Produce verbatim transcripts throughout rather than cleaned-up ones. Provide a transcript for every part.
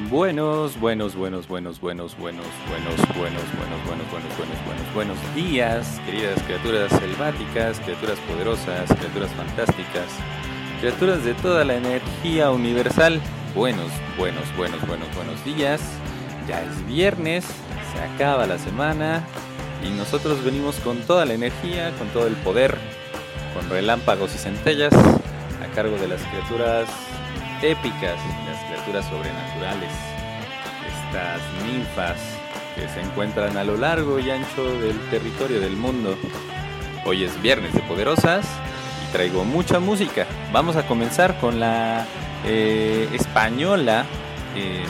Buenos, buenos, buenos, buenos, buenos, buenos, buenos, buenos, buenos, buenos, buenos, buenos, buenos, buenos días, queridas criaturas selváticas, criaturas poderosas, criaturas fantásticas, criaturas de toda la energía universal. Buenos, buenos, buenos, buenos, buenos días. Ya es viernes, se acaba la semana y nosotros venimos con toda la energía, con todo el poder, con relámpagos y centellas, a cargo de las criaturas épicas, las criaturas sobrenaturales, estas ninfas que se encuentran a lo largo y ancho del territorio del mundo. Hoy es viernes de poderosas y traigo mucha música. Vamos a comenzar con la eh, española eh,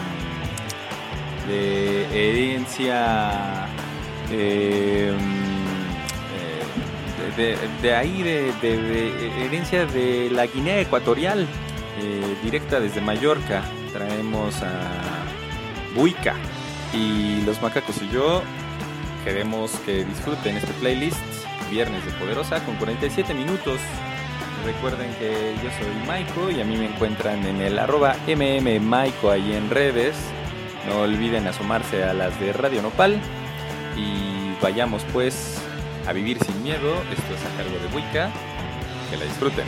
de herencia eh, de, de, de ahí de, de, de herencia de la Guinea Ecuatorial. Eh, directa desde Mallorca traemos a Buika y los macacos y yo queremos que disfruten este playlist Viernes de Poderosa con cuarenta y siete minutos. Recuerden que yo soy Maiko y a mí me encuentran en el arroba mmmaiko ahí en redes. No olviden asomarse a las de Radio Nopal y vayamos pues a vivir sin miedo. Esto es a cargo de Buika. Que la disfruten.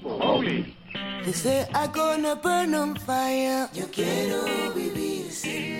They say I'm gonna burn on fire. Yo quiero vivir sin